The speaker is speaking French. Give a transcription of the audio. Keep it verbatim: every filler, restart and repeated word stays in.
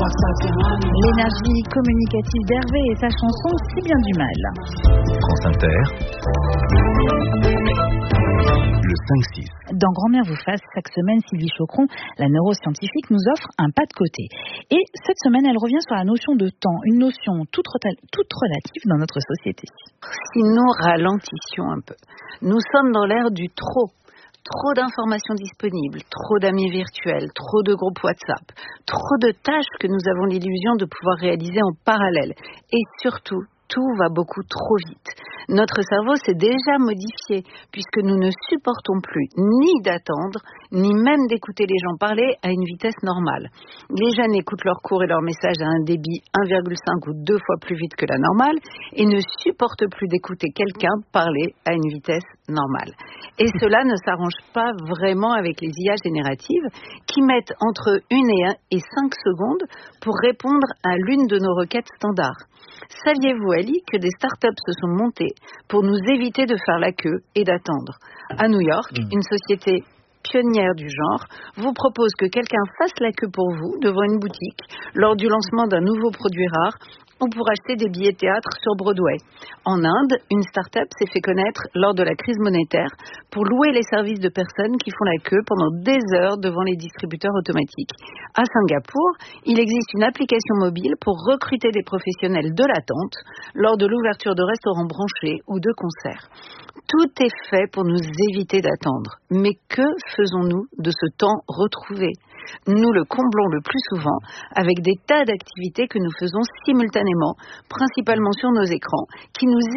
L'énergie communicative d'Hervé et sa chanson Si bien du mal. France Inter, le cinq six. Dans Grand-mère vous fasse, chaque semaine, Sylvie Chocron, la neuroscientifique, nous offre un pas de côté. Et cette semaine, elle revient sur la notion de temps, une notion toute, toute relative dans notre société. Si nous ralentissions un peu, nous sommes dans l'ère du trop. Trop d'informations disponibles, trop d'amis virtuels, trop de groupes WhatsApp, trop de tâches que nous avons l'illusion de pouvoir réaliser en parallèle. Et surtout, tout va beaucoup trop vite. Notre cerveau s'est déjà modifié puisque nous ne supportons plus ni d'attendre, ni même d'écouter les gens parler à une vitesse normale. Les jeunes écoutent leurs cours et leurs messages à un débit un virgule cinq ou deux fois plus vite que la normale et ne supportent plus d'écouter quelqu'un parler à une vitesse normale. Et cela ne s'arrange pas vraiment avec les I A génératives qui mettent entre une et cinq secondes pour répondre à l'une de nos requêtes standards. Saviez-vous, Ali, que des startups se sont montées pour nous éviter de faire la queue et d'attendre? À New York, mmh. une société pionnière du genre vous propose que quelqu'un fasse la queue pour vous devant une boutique lors du lancement d'un nouveau produit rare ou pour acheter des billets de théâtre sur Broadway. En Inde, une start-up s'est fait connaître lors de la crise monétaire pour louer les services de personnes qui font la queue pendant des heures devant les distributeurs automatiques. À Singapour, il existe une application mobile pour recruter des professionnels de l'attente lors de l'ouverture de restaurants branchés ou de concerts. Tout est fait pour nous éviter d'attendre. Mais que faisons-nous de ce temps retrouvé ? Nous le comblons le plus souvent avec des tas d'activités que nous faisons simultanément, principalement sur nos écrans, qui nous